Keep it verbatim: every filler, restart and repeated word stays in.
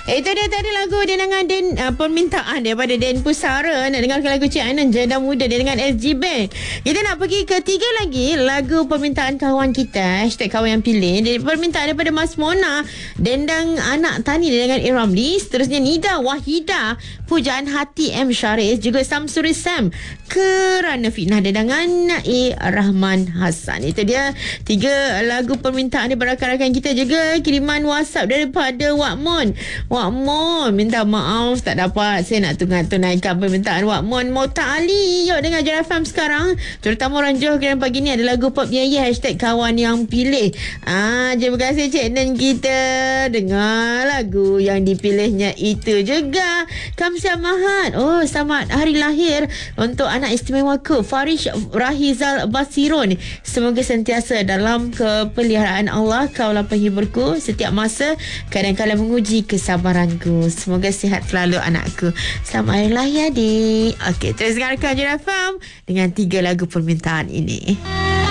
Itu dia tadi lagu denangan Den, uh, permintaan daripada Den Pusara. Nak dengarkan lagu Cik Ainan Janda Muda dia dengan S G Band. Kita nak pergi ke tiga lagi lagu permintaan kawan kita, hashtag kawan yang pilih. Dia permintaan daripada Mas Mona, Dendang Anak Tani dia dengan A. Ramli. Seterusnya Nida Wahida, Pujaan Hati M. Syaris, juga Samsuri Sam, Kerana Fitnah dia dengan A. Rahman Hassan. Itu dia tiga lagu permintaan daripada rakan-rakan kita. Juga kiriman WhatsApp daripada Wak Mon. Wak Mon minta maaf tak dapat saya nak tunaikan permintaan Wak Mon. Mau ta'ali yuk dengar J F M sekarang, terutama orang Johor Kira pagi ni ada lagu Pop Yaya, hashtag kawan yang pilih. Ah, terima kasih Cik Nen kita dengar lagu yang dipilihnya itu juga. Kamsia Mahat, oh selamat hari lahir untuk anak istimewaku Farish Rahizal Basirun. Semoga sentiasa dalam kepeliharaan Allah, kaulah penghiburku setiap masa, kadang-kadang menguji kesabaranku. Semoga sihat selalu anakku. Selamat hari lahir adik. Okey, terus dengarkan J F M dengan tiga lagu permintaan ini.